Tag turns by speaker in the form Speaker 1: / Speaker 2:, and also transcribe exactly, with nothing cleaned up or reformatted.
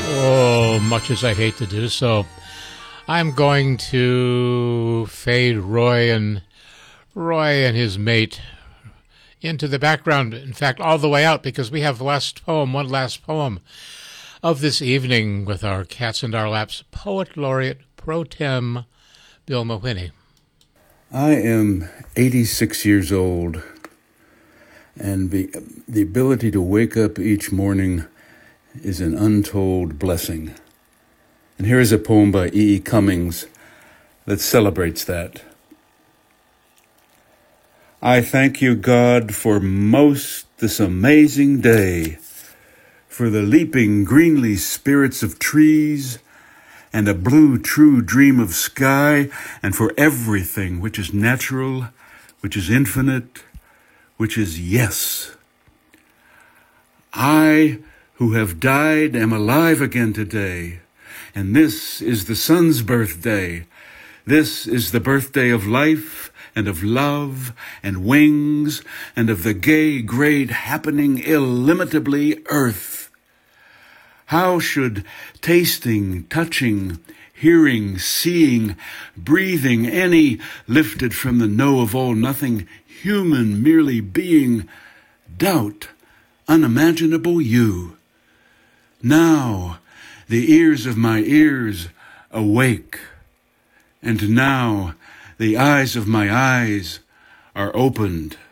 Speaker 1: Oh, much as I hate to do so, I'm going to fade Roy and Roy and his mate into the background. In fact, all the way out, because we have the last poem, one last poem of this evening with our Cats in Our Laps Poet Laureate Pro Tem Bill Mawhinney.
Speaker 2: I am eighty-six years old, and the, the ability to wake up each morning is an untold blessing. And here is a poem by E E. Cummings that celebrates that. I thank you, God, for most this amazing day, for the leaping greenly spirits of trees and a blue true dream of sky, and for everything which is natural, which is infinite, which is yes. I who have died am alive again today, and this is the sun's birthday. This is the birthday of life and of love and wings and of the gay, great, happening, illimitably earth. How should tasting, touching, hearing, seeing, breathing, any lifted from the know of all nothing, human merely being, doubt unimaginable you? Now the ears of my ears awake, and now the eyes of my eyes are opened.